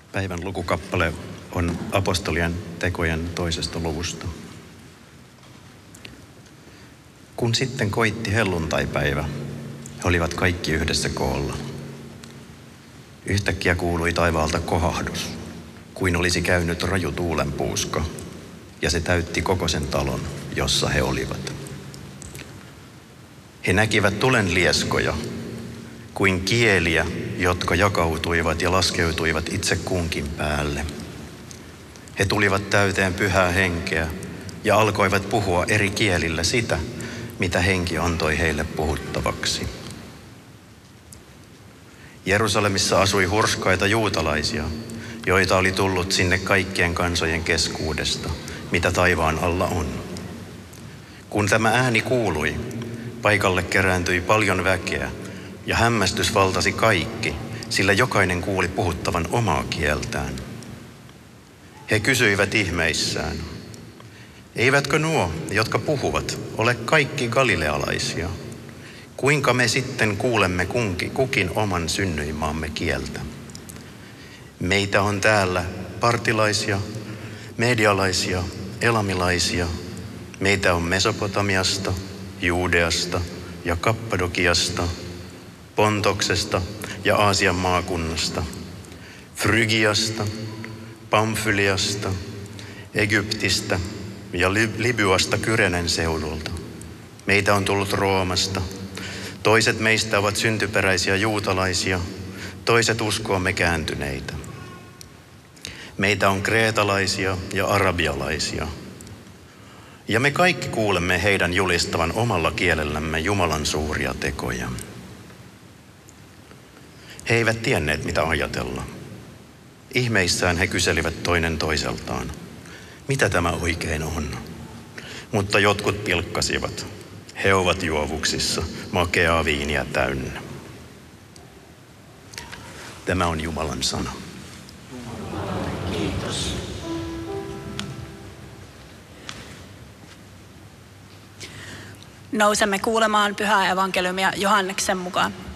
Päivän lukukappale on apostolien tekojen 2. luvusta. Kun sitten koitti helluntaipäivä, he olivat kaikki yhdessä koolla. Yhtäkkiä kuului taivaalta kohahdus, kuin olisi käynyt raju tuulenpuuska, ja se täytti koko sen talon, jossa he olivat. He näkivät tulenlieskoja, kuin kieliä, jotka jakautuivat ja laskeutuivat itse kunkin päälle. He tulivat täyteen pyhää henkeä ja alkoivat puhua eri kielillä sitä, mitä henki antoi heille puhuttavaksi. Jerusalemissa asui hurskaita juutalaisia, joita oli tullut sinne kaikkien kansojen keskuudesta, mitä taivaan alla on. Kun tämä ääni kuului, paikalle kerääntyi paljon väkeä, ja hämmästys valtasi kaikki, sillä jokainen kuuli puhuttavan omaa kieltään. He kysyivät ihmeissään, eivätkö nuo, jotka puhuvat, ole kaikki galilealaisia? Kuinka me sitten kuulemme kukin oman synnyinmaamme kieltä? Meitä on täällä partilaisia, medialaisia, elamilaisia. Meitä on Mesopotamiasta, Juudeasta ja Kappadokiasta, Pontoksesta ja Aasian maakunnasta, Frygiasta, Pamfyliasta, Egyptistä ja Libyasta Kyrenen seudulta. Meitä on tullut Roomasta. Toiset meistä ovat syntyperäisiä juutalaisia, toiset uskoamme kääntyneitä. Meitä on kreetalaisia ja arabialaisia. Ja me kaikki kuulemme heidän julistavan omalla kielellämme Jumalan suuria tekoja. He eivät tienneet, mitä ajatella. Ihmeissään he kyselivät toinen toiseltaan, mitä tämä oikein on. Mutta jotkut pilkkasivat. He ovat juovuksissa, makeaa viiniä täynnä. Tämä on Jumalan sana. Kiitos. Nousemme kuulemaan pyhää evankeliumia Johanneksen mukaan.